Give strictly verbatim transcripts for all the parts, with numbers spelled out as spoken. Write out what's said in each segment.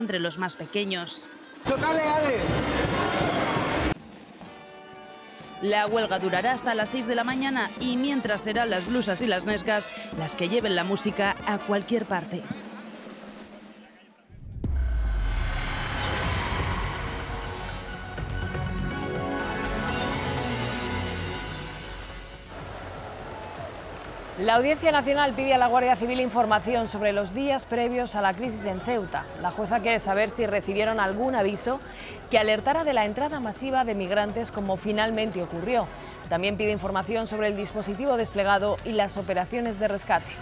entre los más pequeños. ¡Chocale, Ale! La huelga durará hasta las seis de la mañana y mientras serán las blusas y las nesgas las que lleven la música a cualquier parte. La Audiencia Nacional pide a la Guardia Civil información sobre los días previos a la crisis en Ceuta. La jueza quiere saber si recibieron algún aviso que alertara de la entrada masiva de migrantes como finalmente ocurrió. También pide información sobre el dispositivo desplegado y las operaciones de rescate.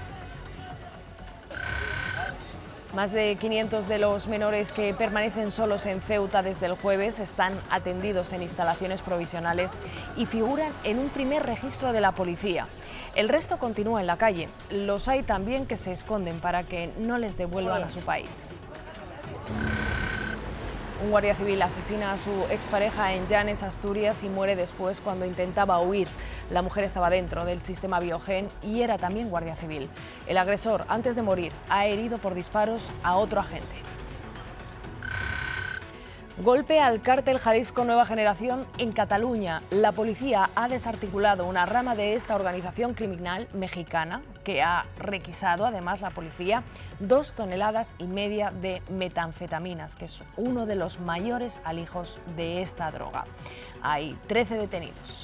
Más de quinientos de los menores que permanecen solos en Ceuta desde el jueves están atendidos en instalaciones provisionales y figuran en un primer registro de la policía. El resto continúa en la calle. Los hay también que se esconden para que no les devuelvan a su país. Un guardia civil asesina a su expareja en Llanes, Asturias, y muere después cuando intentaba huir. La mujer estaba dentro del sistema Biogen y era también guardia civil. El agresor, antes de morir, ha herido por disparos a otro agente. Golpe al cártel Jalisco Nueva Generación en Cataluña. La policía ha desarticulado una rama de esta organización criminal mexicana que ha requisado, además la policía, dos toneladas y media de metanfetaminas, que es uno de los mayores alijos de esta droga. Hay trece detenidos.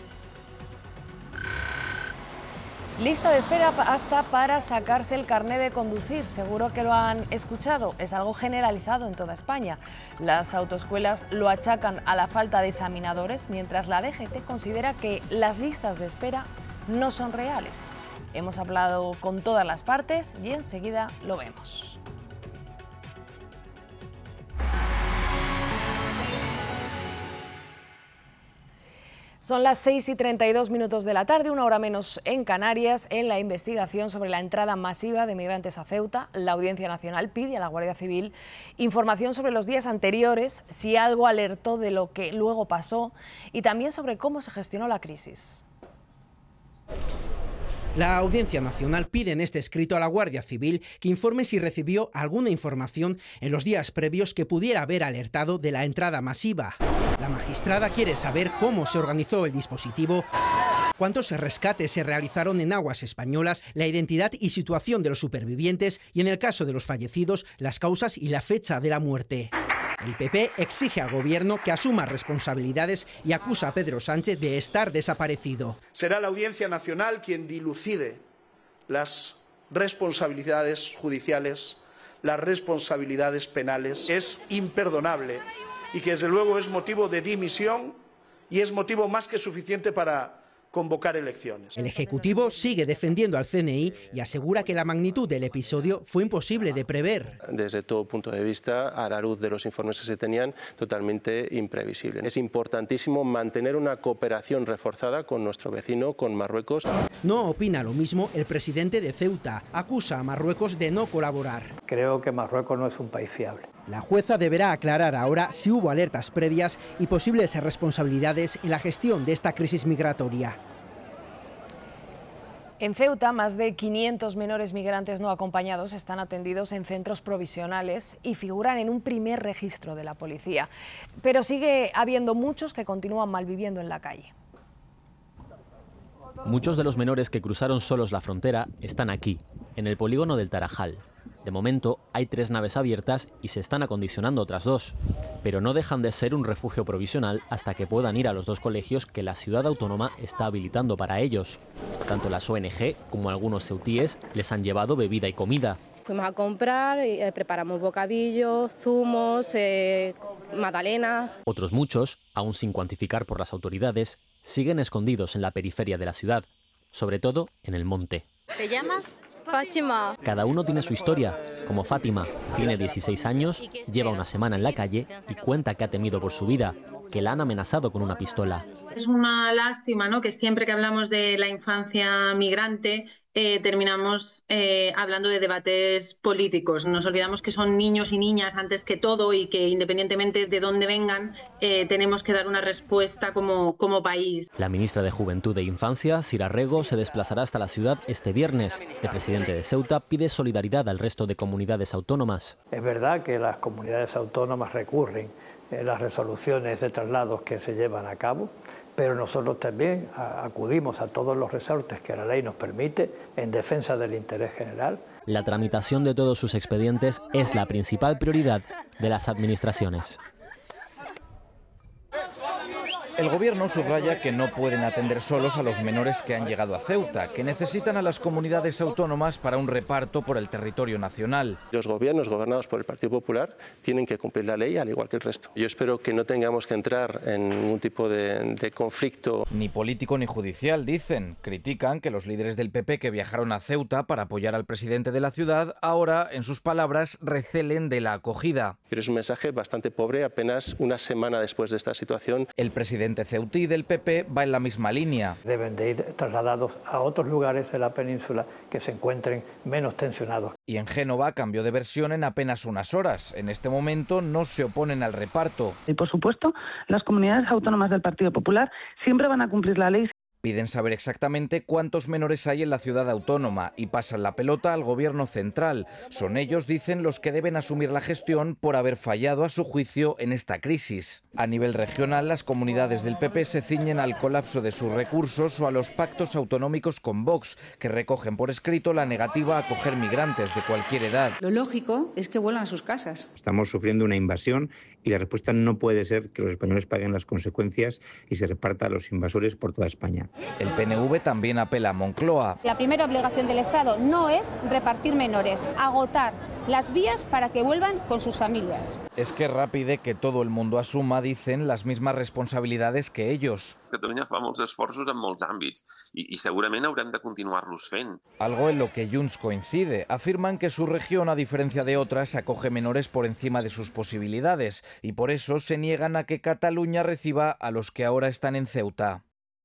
Lista de espera hasta para sacarse el carné de conducir. Seguro que lo han escuchado. Es algo generalizado en toda España. Las autoescuelas lo achacan a la falta de examinadores, mientras la D G T considera que las listas de espera no son reales. Hemos hablado con todas las partes y enseguida lo vemos. Son las seis y treinta y dos minutos de la tarde, una hora menos en Canarias. En la investigación sobre la entrada masiva de migrantes a Ceuta, la Audiencia Nacional pide a la Guardia Civil información sobre los días anteriores, si algo alertó de lo que luego pasó y también sobre cómo se gestionó la crisis. La Audiencia Nacional pide en este escrito a la Guardia Civil que informe si recibió alguna información en los días previos que pudiera haber alertado de la entrada masiva. La magistrada quiere saber cómo se organizó el dispositivo, cuántos rescates se realizaron en aguas españolas, la identidad y situación de los supervivientes y, en el caso de los fallecidos, las causas y la fecha de la muerte. El P P exige al Gobierno que asuma responsabilidades y acusa a Pedro Sánchez de estar desaparecido. Será la Audiencia Nacional quien dilucide las responsabilidades judiciales, las responsabilidades penales. Es imperdonable y que desde luego es motivo de dimisión y es motivo más que suficiente para convocar elecciones. El Ejecutivo sigue defendiendo al C N I y asegura que la magnitud del episodio fue imposible de prever. Desde todo punto de vista, a la luz de los informes que se tenían, totalmente imprevisible. Es importantísimo mantener una cooperación reforzada con nuestro vecino, con Marruecos. No opina lo mismo el presidente de Ceuta. Acusa a Marruecos de no colaborar. Creo que Marruecos no es un país fiable. La jueza deberá aclarar ahora si hubo alertas previas y posibles responsabilidades en la gestión de esta crisis migratoria. En Ceuta, más de quinientos menores migrantes no acompañados están atendidos en centros provisionales y figuran en un primer registro de la policía. Pero sigue habiendo muchos que continúan malviviendo en la calle. Muchos de los menores que cruzaron solos la frontera están aquí, en el polígono del Tarajal. De momento, hay tres naves abiertas y se están acondicionando otras dos, pero no dejan de ser un refugio provisional hasta que puedan ir a los dos colegios que la ciudad autónoma está habilitando para ellos. Tanto las O N G como algunos ceutíes les han llevado bebida y comida. Fuimos a comprar, eh, preparamos bocadillos, zumos, eh, magdalenas. Otros muchos, aún sin cuantificar por las autoridades, siguen escondidos en la periferia de la ciudad, sobre todo en el monte. ¿Te llamas? Fátima. Cada uno tiene su historia, como Fátima. Tiene dieciséis años, lleva una semana en la calle y cuenta que ha temido por su vida, que la han amenazado con una pistola. Es una lástima, ¿no?, que siempre que hablamos de la infancia migrante eh, terminamos eh, hablando de debates políticos. Nos olvidamos que son niños y niñas antes que todo y que independientemente de dónde vengan, eh, tenemos que dar una respuesta como, como país. La ministra de Juventud e Infancia, Sira Rego, se desplazará hasta la ciudad este viernes. El presidente de Ceuta pide solidaridad al resto de comunidades autónomas. Es verdad que las comunidades autónomas recurren a las resoluciones de traslados que se llevan a cabo, pero nosotros también acudimos a todos los resortes que la ley nos permite en defensa del interés general. La tramitación de todos sus expedientes es la principal prioridad de las administraciones. El gobierno subraya que no pueden atender solos a los menores que han llegado a Ceuta, que necesitan a las comunidades autónomas para un reparto por el territorio nacional. Los gobiernos gobernados por el Partido Popular tienen que cumplir la ley al igual que el resto. Yo espero que no tengamos que entrar en ningún tipo de, de conflicto. Ni político ni judicial, dicen. Critican que los líderes del P P que viajaron a Ceuta para apoyar al presidente de la ciudad ahora, en sus palabras, recelen de la acogida. Pero es un mensaje bastante pobre apenas una semana después de esta situación. El presidente ceutí del P P va en la misma línea. Deben de ir trasladados a otros lugares de la península que se encuentren menos tensionados. Y en Génova cambió de versión en apenas unas horas. En este momento no se oponen al reparto. Y por supuesto, las comunidades autónomas del Partido Popular siempre van a cumplir la ley. Piden saber exactamente cuántos menores hay en la ciudad autónoma y pasan la pelota al gobierno central. Son ellos, dicen, los que deben asumir la gestión por haber fallado a su juicio en esta crisis. A nivel regional, las comunidades del P P se ciñen al colapso de sus recursos o a los pactos autonómicos con Vox, que recogen por escrito la negativa a acoger migrantes de cualquier edad. Lo lógico es que vuelvan a sus casas. Estamos sufriendo una invasión y la respuesta no puede ser que los españoles paguen las consecuencias y se reparta a los invasores por toda España. El P N V también apela a Moncloa. La primera obligación del Estado no es repartir menores, agotar las vías para que vuelvan con sus familias. Es que rápide que todo el mundo asuma, dicen, las mismas responsabilidades que ellos. Catalunya fa molts esforços en molts àmbits i, i segurament haurem de continuar-los fent. Algo en lo que Junts coincide. Afirman que su región, a diferencia de otras, acoge menores por encima de sus posibilidades y por eso se niegan a que Cataluña reciba a los que ahora están en Ceuta.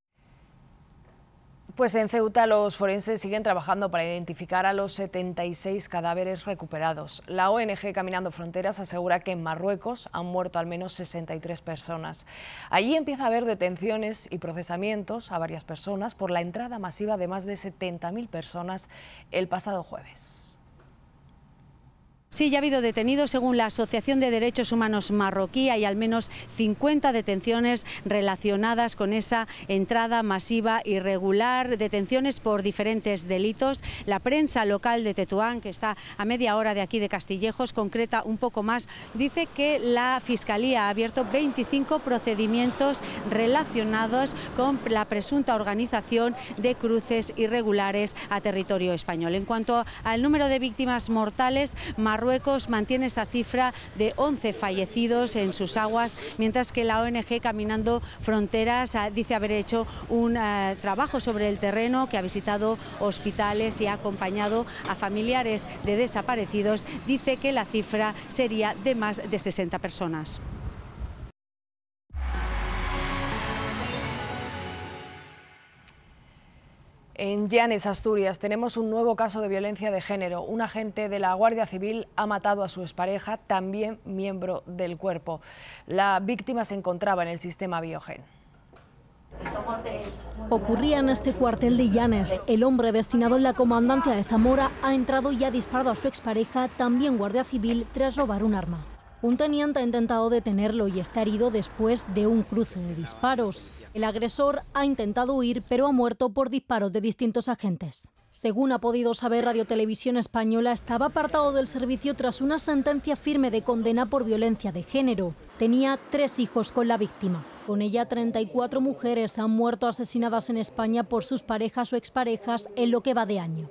Pues en Ceuta los forenses siguen trabajando para identificar a los setenta y seis cadáveres recuperados. La O N G Caminando Fronteras asegura que en Marruecos han muerto al menos sesenta y tres personas. Allí empieza a haber detenciones y procesamientos a varias personas por la entrada masiva de más de setenta mil personas el pasado jueves. Sí, ya ha habido detenidos. Según la Asociación de Derechos Humanos marroquí, hay al menos cincuenta detenciones relacionadas con esa entrada masiva irregular, detenciones por diferentes delitos. La prensa local de Tetuán, que está a media hora de aquí de Castillejos, concreta un poco más, dice que la Fiscalía ha abierto veinticinco procedimientos relacionados con la presunta organización de cruces irregulares a territorio español. En cuanto al número de víctimas mortales, Marruecos Marruecos mantiene esa cifra de once fallecidos en sus aguas, mientras que la O N G Caminando Fronteras dice haber hecho un uh, trabajo sobre el terreno, que ha visitado hospitales y ha acompañado a familiares de desaparecidos. Dice que la cifra sería de más de sesenta personas. En Llanes, Asturias, tenemos un nuevo caso de violencia de género. Un agente de la Guardia Civil ha matado a su expareja, también miembro del cuerpo. La víctima se encontraba en el sistema Biogen. Ocurría en este cuartel de Llanes. El hombre destinado en la comandancia de Zamora ha entrado y ha disparado a su expareja, también Guardia Civil, tras robar un arma. Un teniente ha intentado detenerlo y está herido después de un cruce de disparos. El agresor ha intentado huir, pero ha muerto por disparos de distintos agentes. Según ha podido saber Radio Televisión Española, estaba apartado del servicio tras una sentencia firme de condena por violencia de género. Tenía tres hijos con la víctima. Con ella, treinta y cuatro mujeres han muerto asesinadas en España por sus parejas o exparejas en lo que va de año.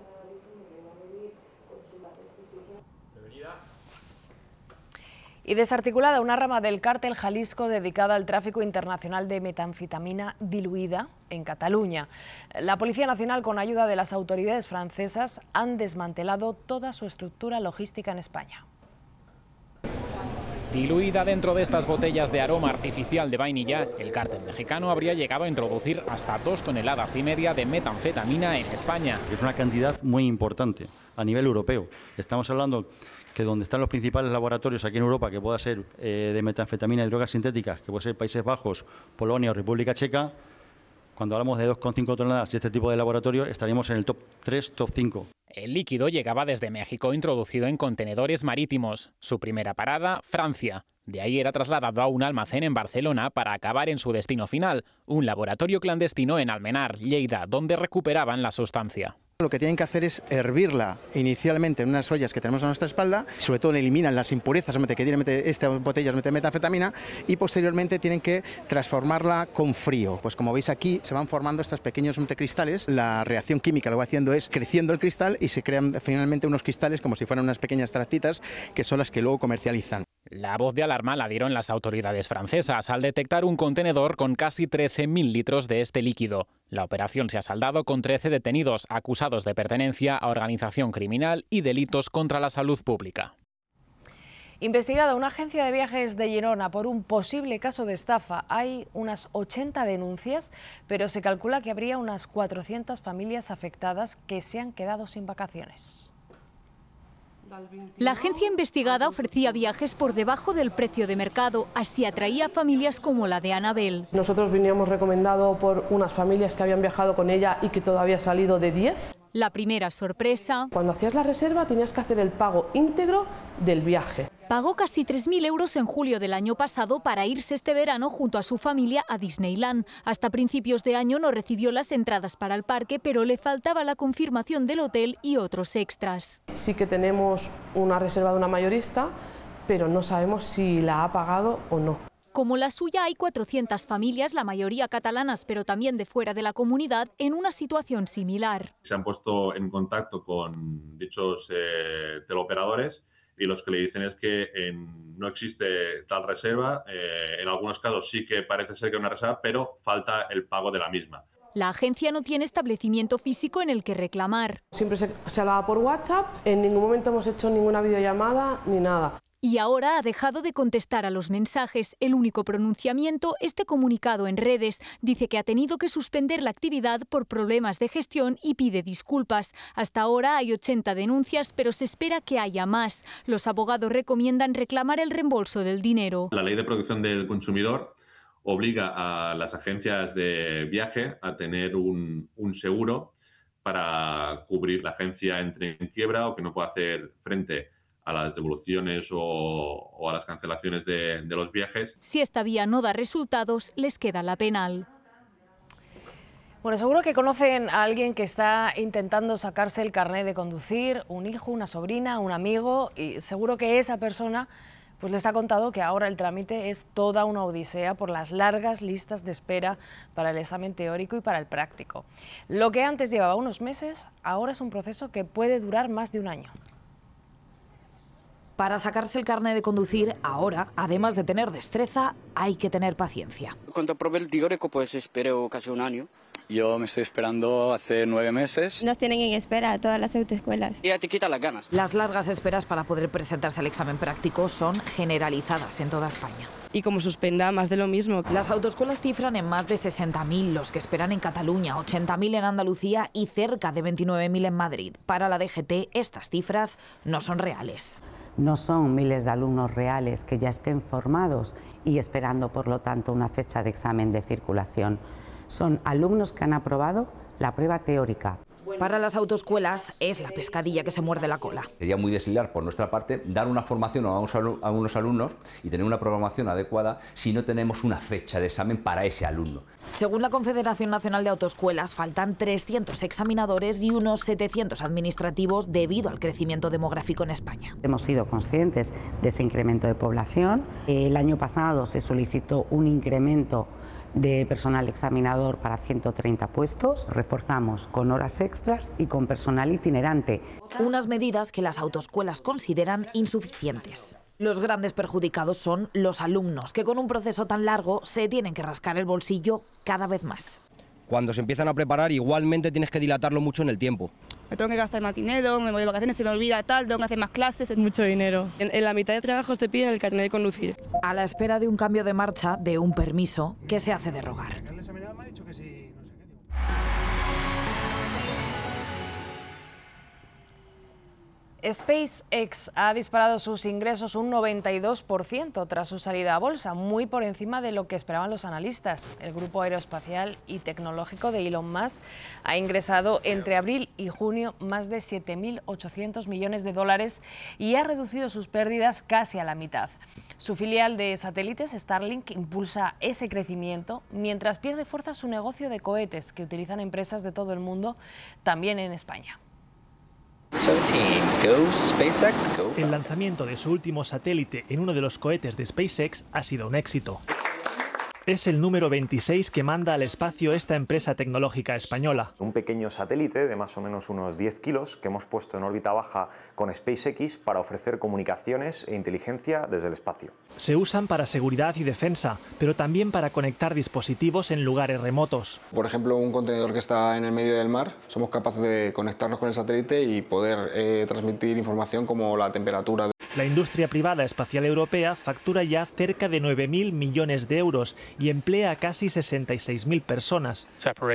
Y desarticulada una rama del cártel Jalisco dedicada al tráfico internacional de metanfetamina diluida en Cataluña. La Policía Nacional, con ayuda de las autoridades francesas, han desmantelado toda su estructura logística en España. Diluida dentro de estas botellas de aroma artificial de vainilla, el cártel mexicano habría llegado a introducir hasta dos toneladas y media de metanfetamina en España. Es una cantidad muy importante a nivel europeo. Estamos hablando que donde están los principales laboratorios aquí en Europa, que pueda ser eh, de metanfetamina y drogas sintéticas, que puede ser Países Bajos, Polonia o República Checa, cuando hablamos de dos coma cinco toneladas y este tipo de laboratorio, estaríamos en el top tres, top cinco. El líquido llegaba desde México introducido en contenedores marítimos. Su primera parada, Francia. De ahí era trasladado a un almacén en Barcelona para acabar en su destino final, un laboratorio clandestino en Almenar, Lleida, donde recuperaban la sustancia. Lo que tienen que hacer es hervirla inicialmente en unas ollas que tenemos a nuestra espalda, sobre todo eliminan las impurezas que tiene estas botellas de metanfetamina y posteriormente tienen que transformarla con frío. Pues como veis aquí se van formando estos pequeños cristales, la reacción química lo que va haciendo es creciendo el cristal y se crean finalmente unos cristales como si fueran unas pequeñas tractitas que son las que luego comercializan. La voz de alarma la dieron las autoridades francesas al detectar un contenedor con casi trece mil litros de este líquido. La operación se ha saldado con trece detenidos acusados de pertenencia a organización criminal y delitos contra la salud pública. Investigada una agencia de viajes de Girona por un posible caso de estafa. Hay unas ochenta denuncias, pero se calcula que habría unas cuatrocientas familias afectadas que se han quedado sin vacaciones. La agencia investigada ofrecía viajes por debajo del precio de mercado, así atraía a familias como la de Anabel. Nosotros veníamos recomendado por unas familias que habían viajado con ella y que todavía ha salido de diez. La primera sorpresa. Cuando hacías la reserva tenías que hacer el pago íntegro del viaje. Pagó casi tres mil euros en julio del año pasado para irse este verano junto a su familia a Disneyland. Hasta principios de año no recibió las entradas para el parque, pero le faltaba la confirmación del hotel y otros extras. Sí que tenemos una reserva de una mayorista, pero no sabemos si la ha pagado o no. Como la suya, hay cuatrocientas familias, la mayoría catalanas, pero también de fuera de la comunidad, en una situación similar. Se han puesto en contacto con dichos eh, teleoperadores y los que le dicen es que en, no existe tal reserva. Eh, en algunos casos sí que parece ser que hay una reserva, pero falta el pago de la misma. La agencia no tiene establecimiento físico en el que reclamar. Siempre se, se hablaba por WhatsApp, en ningún momento hemos hecho ninguna videollamada ni nada. Y ahora ha dejado de contestar a los mensajes. El único pronunciamiento, este comunicado en redes, dice que ha tenido que suspender la actividad por problemas de gestión y pide disculpas. Hasta ahora hay ochenta denuncias, pero se espera que haya más. Los abogados recomiendan reclamar el reembolso del dinero. La Ley de Protección del Consumidor obliga a las agencias de viaje a tener un, un seguro para cubrir la agencia entre en quiebra o que no pueda hacer frente a las devoluciones o, o a las cancelaciones de, de los viajes. Si esta vía no da resultados, les queda la penal. Bueno, seguro que conocen a alguien que está intentando sacarse el carnet de conducir, un hijo, una sobrina, un amigo, y seguro que esa persona pues les ha contado que ahora el trámite es toda una odisea por las largas listas de espera para el examen teórico y para el práctico. Lo que antes llevaba unos meses, ahora es un proceso que puede durar más de un año. Para sacarse el carnet de conducir, ahora, además de tener destreza, hay que tener paciencia. Cuando aprobé el teórico, pues espero casi un año. Yo me estoy esperando hace nueve meses. Nos tienen en espera todas las autoescuelas. Y ya te quita las ganas. Las largas esperas para poder presentarse al examen práctico son generalizadas en toda España. Y como suspenda, más de lo mismo. Las autoescuelas cifran en más de sesenta mil los que esperan en Cataluña, ochenta mil en Andalucía y cerca de veintinueve mil en Madrid. Para la D G T, estas cifras no son reales. No son miles de alumnos reales que ya estén formados y esperando, por lo tanto, una fecha de examen de circulación. Son alumnos que han aprobado la prueba teórica. Para las autoescuelas es la pescadilla que se muerde la cola. Sería muy desleal por nuestra parte dar una formación a unos alumnos y tener una programación adecuada si no tenemos una fecha de examen para ese alumno. Según la Confederación Nacional de Autoescuelas, faltan trescientos examinadores y unos setecientos administrativos debido al crecimiento demográfico en España. Hemos sido conscientes de ese incremento de población. El año pasado se solicitó un incremento de personal examinador para ciento treinta puestos, reforzamos con horas extras y con personal itinerante. Unas medidas que las autoescuelas consideran insuficientes. Los grandes perjudicados son los alumnos, que con un proceso tan largo se tienen que rascar el bolsillo cada vez más. Cuando se empiezan a preparar, igualmente tienes que dilatarlo mucho en el tiempo. me tengo que gastar más dinero, me voy de vacaciones, se me olvida tal, tengo que hacer más clases. Mucho dinero. En, en la mitad de trabajos te piden el carnet de conducir. A la espera de un cambio de marcha, de un permiso que se hace de rogar. SpaceX ha disparado sus ingresos un noventa y dos por ciento tras su salida a bolsa, muy por encima de lo que esperaban los analistas. El grupo aeroespacial y tecnológico de Elon Musk ha ingresado entre abril y junio más de siete mil ochocientos millones de dólares y ha reducido sus pérdidas casi a la mitad. Su filial de satélites, Starlink, impulsa ese crecimiento, mientras pierde fuerza su negocio de cohetes que utilizan empresas de todo el mundo, también en España. El lanzamiento de su último satélite en uno de los cohetes de SpaceX ha sido un éxito. Es el número veintiséis que manda al espacio esta empresa tecnológica española. Un pequeño satélite de más o menos unos diez kilos que hemos puesto en órbita baja con SpaceX para ofrecer comunicaciones e inteligencia desde el espacio. Se usan para seguridad y defensa, pero también para conectar dispositivos en lugares remotos. Por ejemplo, un contenedor que está en el medio del mar, somos capaces de conectarnos con el satélite y poder eh, transmitir información como la temperatura. La industria privada espacial europea factura ya cerca de nueve mil millones de euros y emplea a casi sesenta y seis mil personas.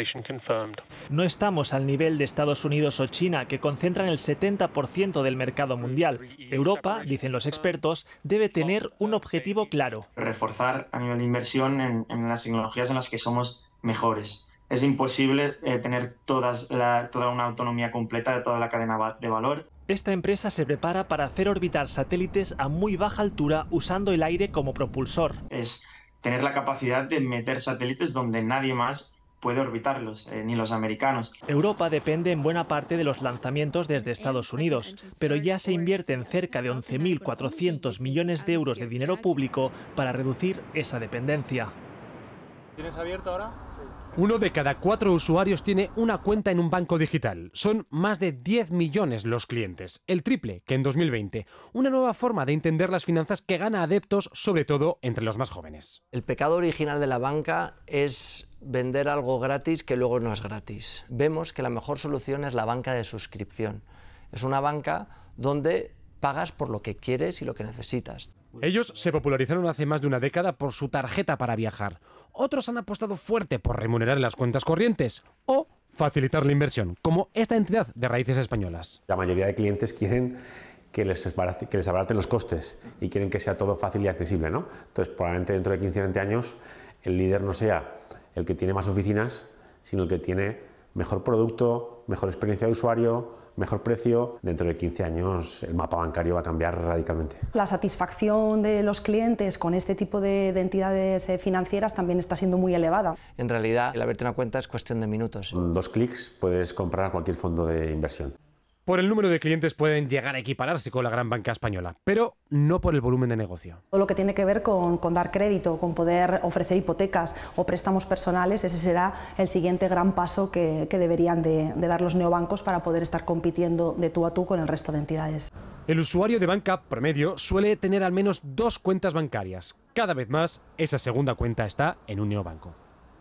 No estamos al nivel de Estados Unidos o China, que concentran el setenta por ciento del mercado mundial. Europa, dicen los expertos, debe tener un objetivo claro. Reforzar a nivel de inversión en, en las tecnologías en las que somos mejores. Es imposible eh, tener todas la, toda una autonomía completa de toda la cadena de valor. Esta empresa se prepara para hacer orbitar satélites a muy baja altura usando el aire como propulsor. Es tener la capacidad de meter satélites donde nadie más puede orbitarlos, eh, ni los americanos. Europa depende en buena parte de los lanzamientos desde Estados Unidos, pero ya se invierten cerca de once mil cuatrocientos millones de euros de dinero público para reducir esa dependencia. ¿Tienes abierto ahora? Sí. Uno de cada cuatro usuarios tiene una cuenta en un banco digital. Son más de diez millones los clientes, el triple que en dos mil veinte. Una nueva forma de entender las finanzas que gana adeptos, sobre todo entre los más jóvenes. El pecado original de la banca es vender algo gratis que luego no es gratis. Vemos que la mejor solución es la banca de suscripción. Es una banca donde pagas por lo que quieres y lo que necesitas. Ellos se popularizaron hace más de una década por su tarjeta para viajar. Otros han apostado fuerte por remunerar las cuentas corrientes o facilitar la inversión, como esta entidad de raíces españolas. La mayoría de clientes quieren que les, que les abaraten los costes y quieren que sea todo fácil y accesible, ¿no? Entonces, probablemente dentro de quince o veinte años el líder no sea el que tiene más oficinas, sino el que tiene mejor producto, mejor experiencia de usuario, mejor precio. Dentro de quince años el mapa bancario va a cambiar radicalmente. La satisfacción de los clientes con este tipo de, de entidades financieras también está siendo muy elevada. En realidad, el abrirte una cuenta es cuestión de minutos. Con dos clics puedes comprar cualquier fondo de inversión. Por el número de clientes pueden llegar a equipararse con la gran banca española, pero no por el volumen de negocio. Todo lo que tiene que ver con, con dar crédito, con poder ofrecer hipotecas o préstamos personales, ese será el siguiente gran paso que, que deberían de, de dar los neobancos para poder estar compitiendo de tú a tú con el resto de entidades. El usuario de banca promedio suele tener al menos dos cuentas bancarias. Cada vez más, esa segunda cuenta está en un neobanco.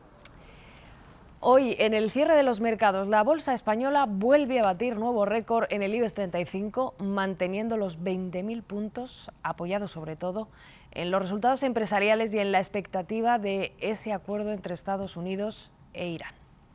Hoy, en el cierre de los mercados, la bolsa española vuelve a batir nuevo récord en el IBEX treinta y cinco, manteniendo los veinte mil puntos, apoyado sobre todo en los resultados empresariales y en la expectativa de ese acuerdo entre Estados Unidos e Irán.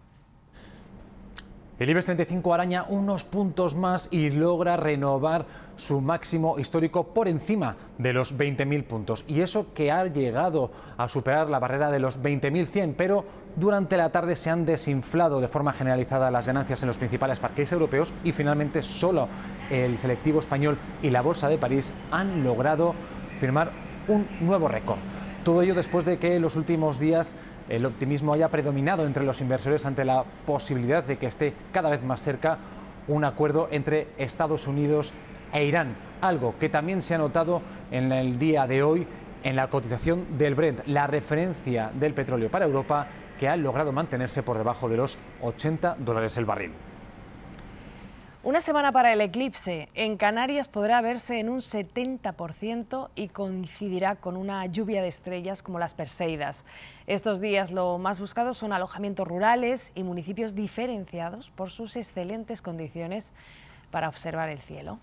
El IBEX treinta y cinco araña unos puntos más y logra renovar su máximo histórico por encima de los veinte mil puntos. Y eso que ha llegado a superar la barrera de los veinte mil cien, pero durante la tarde se han desinflado de forma generalizada las ganancias en los principales parques europeos y finalmente solo el selectivo español y la Bolsa de París han logrado firmar un nuevo récord. Todo ello después de que en los últimos días el optimismo haya predominado entre los inversores ante la posibilidad de que esté cada vez más cerca un acuerdo entre Estados Unidos e Irán, algo que también se ha notado en el día de hoy en la cotización del Brent, la referencia del petróleo para Europa, que ha logrado mantenerse por debajo de los ochenta dólares el barril. Una semana para el eclipse. En Canarias podrá verse en un setenta por ciento y coincidirá con una lluvia de estrellas como las Perseidas. Estos días lo más buscado son alojamientos rurales y municipios diferenciados por sus excelentes condiciones para observar el cielo.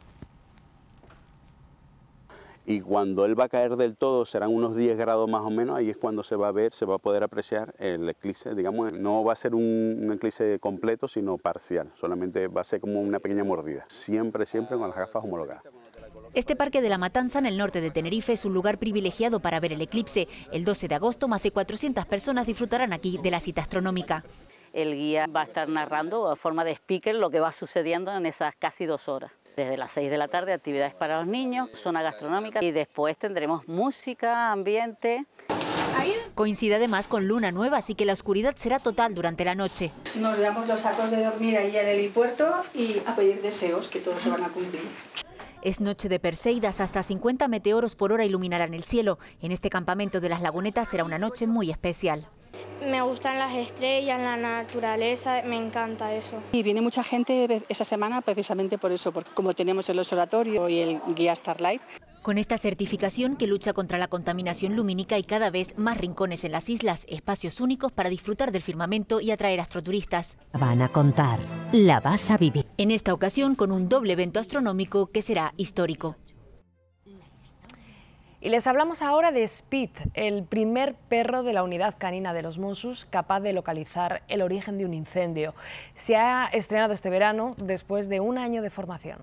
Y cuando él va a caer del todo, serán unos diez grados más o menos, ahí es cuando se va a ver, se va a poder apreciar el eclipse. Digamos, no va a ser un, un eclipse completo, sino parcial, solamente va a ser como una pequeña mordida, siempre, siempre con las gafas homologadas. Este parque de La Matanza, en el norte de Tenerife, es un lugar privilegiado para ver el eclipse. El doce de agosto, más de cuatrocientas personas disfrutarán aquí de la cita astronómica. El guía va a estar narrando a forma de speaker lo que va sucediendo en esas casi dos horas. Desde las seis de la tarde, actividades para los niños, zona gastronómica y después tendremos música, ambiente. Coincide además con luna nueva, así que la oscuridad será total durante la noche. Nos damos los sacos de dormir ahí en el helipuerto y a pedir deseos, que todos se van a cumplir. Es noche de Perseidas, hasta cincuenta meteoros por hora iluminarán el cielo. En este campamento de las Lagunetas será una noche muy especial. Me gustan las estrellas, la naturaleza, me encanta eso. Y viene mucha gente esa semana precisamente por eso, porque como tenemos el observatorio y el guía Starlight. Con esta certificación que lucha contra la contaminación lumínica hay cada vez más rincones en las islas, espacios únicos para disfrutar del firmamento y atraer astroturistas. Van a contar, la vas a vivir. En esta ocasión con un doble evento astronómico que será histórico. Y les hablamos ahora de Speed, el primer perro de la unidad canina de los Mossos capaz de localizar el origen de un incendio. Se ha estrenado este verano después de un año de formación.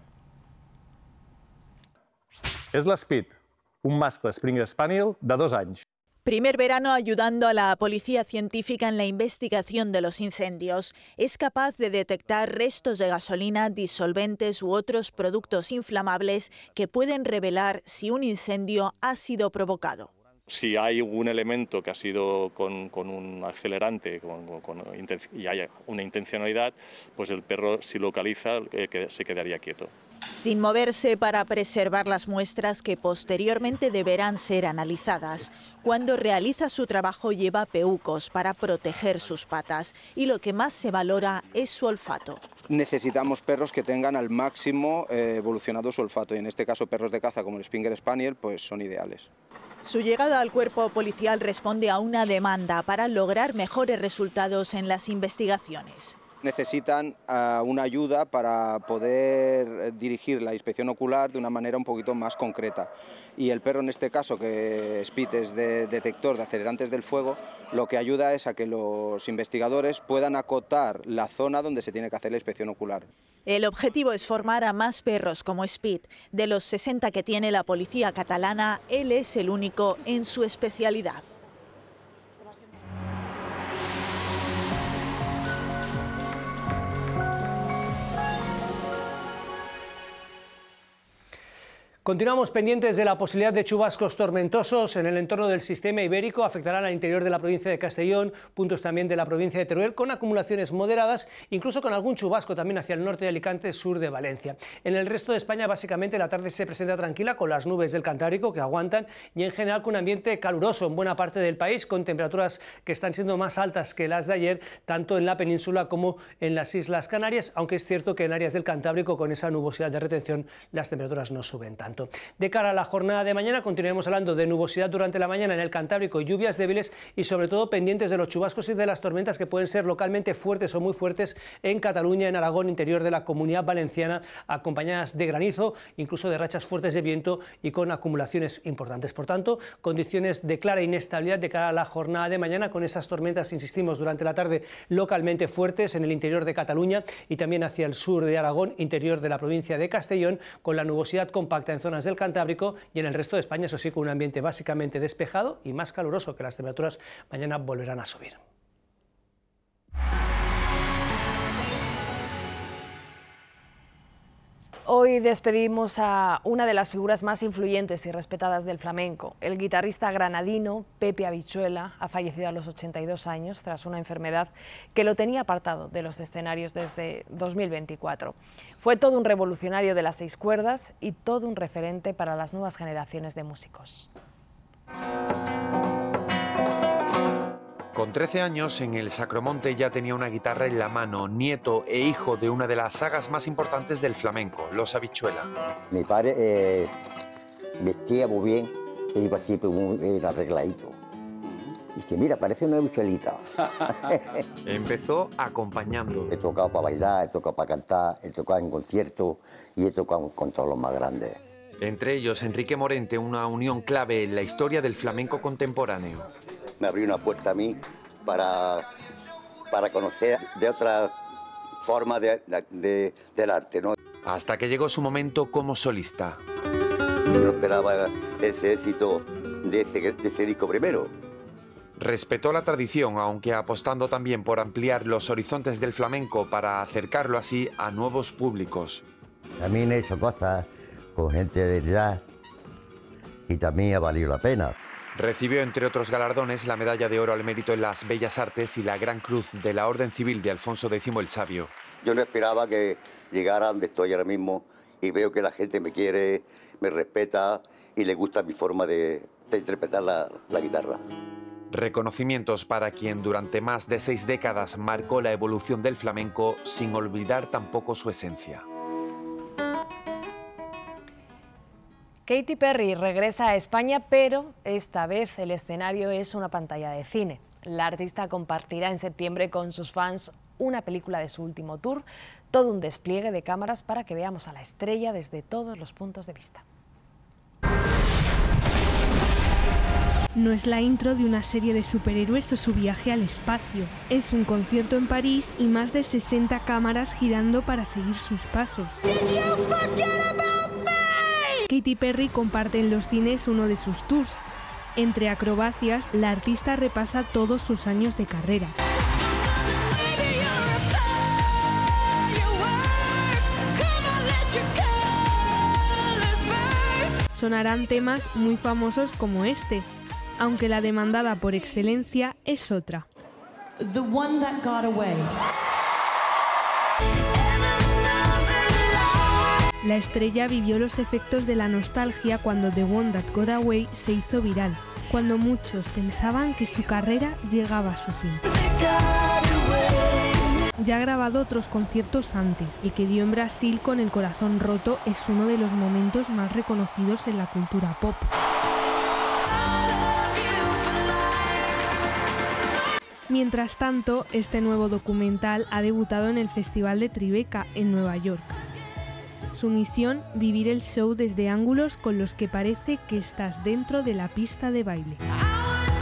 És l'Speed, un mascle Springer Spaniel de dos anys. Primer verano ayudando a la policía científica en la investigación de los incendios. Es capaz de detectar restos de gasolina, disolventes u otros productos inflamables que pueden revelar si un incendio ha sido provocado. Si hay un elemento que ha sido con, con un acelerante con, con, y hay una intencionalidad, pues el perro, si localiza, eh, que se quedaría quieto. Sin moverse para preservar las muestras que posteriormente deberán ser analizadas. Cuando realiza su trabajo lleva peucos para proteger sus patas y lo que más se valora es su olfato. Necesitamos perros que tengan al máximo eh, evolucionado su olfato y en este caso perros de caza como el Springer Spaniel pues son ideales. Su llegada al cuerpo policial responde a una demanda para lograr mejores resultados en las investigaciones. Necesitan uh, una ayuda para poder dirigir la inspección ocular de una manera un poquito más concreta. Y el perro en este caso, que Speed es de detector de acelerantes del fuego, lo que ayuda es a que los investigadores puedan acotar la zona donde se tiene que hacer la inspección ocular. El objetivo es formar a más perros como Speed. De los sesenta que tiene la policía catalana, él es el único en su especialidad. Continuamos pendientes de la posibilidad de chubascos tormentosos en el entorno del sistema ibérico. Afectarán al interior de la provincia de Castellón, puntos también de la provincia de Teruel, con acumulaciones moderadas, incluso con algún chubasco también hacia el norte de Alicante, sur de Valencia. En el resto de España, básicamente, la tarde se presenta tranquila con las nubes del Cantábrico que aguantan y en general con un ambiente caluroso en buena parte del país, con temperaturas que están siendo más altas que las de ayer, tanto en la península como en las Islas Canarias, aunque es cierto que en áreas del Cantábrico, con esa nubosidad de retención, las temperaturas no suben tanto. De cara a la jornada de mañana continuaremos hablando de nubosidad durante la mañana en el Cantábrico, lluvias débiles y sobre todo pendientes de los chubascos y de las tormentas que pueden ser localmente fuertes o muy fuertes en Cataluña, en Aragón, interior de la Comunidad Valenciana, acompañadas de granizo, incluso de rachas fuertes de viento y con acumulaciones importantes. Por tanto, condiciones de clara inestabilidad de cara a la jornada de mañana, con esas tormentas, insistimos, durante la tarde localmente fuertes en el interior de Cataluña y también hacia el sur de Aragón, interior de la provincia de Castellón, con la nubosidad compacta en zonas del Cantábrico y en el resto de España, eso sí, con un ambiente básicamente despejado y más caluroso, que las temperaturas mañana volverán a subir. Hoy despedimos a una de las figuras más influyentes y respetadas del flamenco. El guitarrista granadino Pepe Habichuela ha fallecido a los ochenta y dos años tras una enfermedad que lo tenía apartado de los escenarios desde dos mil veinticuatro. Fue todo un revolucionario de las seis cuerdas y todo un referente para las nuevas generaciones de músicos. Con trece años, en el Sacromonte ya tenía una guitarra en la mano, nieto e hijo de una de las sagas más importantes del flamenco, Los Habichuela. Mi padre eh, vestía muy bien, e iba siempre muy arregladito. Dice, mira, parece una habichuelita. Empezó acompañando. He tocado para bailar, he tocado para cantar, he tocado en conciertos y he tocado con todos los más grandes. Entre ellos, Enrique Morente, una unión clave en la historia del flamenco contemporáneo. Me abrió una puerta a mí para, para conocer de otra forma de, de, del arte, ¿no? Hasta que llegó su momento como solista. Yo no esperaba ese éxito de ese, de ese disco primero. Respetó la tradición, aunque apostando también por ampliar los horizontes del flamenco para acercarlo así a nuevos públicos. También he hecho cosas con gente de edad y también ha valido la pena. Recibió, entre otros galardones, la Medalla de Oro al Mérito en las Bellas Artes y la Gran Cruz de la Orden Civil de Alfonso Décimo el Sabio. Yo no esperaba que llegara donde estoy ahora mismo y veo que la gente me quiere, me respeta y le gusta mi forma de, de interpretar la, la guitarra. Reconocimientos para quien durante más de seis décadas marcó la evolución del flamenco sin olvidar tampoco su esencia. Katy Perry regresa a España, pero esta vez el escenario es una pantalla de cine. La artista compartirá en septiembre con sus fans una película de su último tour, todo un despliegue de cámaras para que veamos a la estrella desde todos los puntos de vista. No es la intro de una serie de superhéroes o su viaje al espacio. Es un concierto en París y más de sesenta cámaras girando para seguir sus pasos. Katy Perry comparte en los cines uno de sus tours. Entre acrobacias, la artista repasa todos sus años de carrera. Sonarán temas muy famosos como este, aunque la demandada por excelencia es otra. The One That Got Away. La estrella vivió los efectos de la nostalgia cuando The One That Got Away se hizo viral, cuando muchos pensaban que su carrera llegaba a su fin. Ya ha grabado otros conciertos antes. El que dio en Brasil con el corazón roto es uno de los momentos más reconocidos en la cultura pop. Mientras tanto, este nuevo documental ha debutado en el Festival de Tribeca, en Nueva York. Su misión, vivir el show desde ángulos con los que parece que estás dentro de la pista de baile.